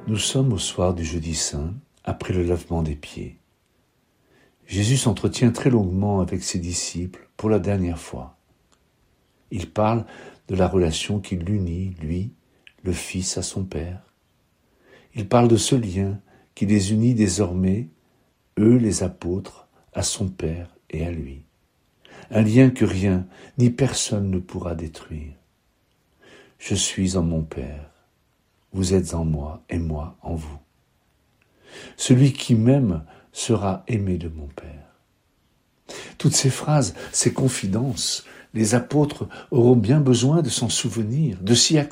Nous sommes au soir du jeudi saint, après le lavement des pieds. Jésus s'entretient très longuement avec ses disciples pour la dernière fois. Il parle de la relation qui l'unit, lui, le Fils, à son Père. Il parle de ce lien qui les unit désormais, eux les apôtres, à son Père et à lui. Un lien que rien ni personne ne pourra détruire. Je suis en mon Père, vous êtes en moi et moi en vous. Celui qui m'aime sera aimé de mon Père. Toutes ces phrases, ces confidences, les apôtres auront bien besoin de s'en souvenir, de s'y accrocher.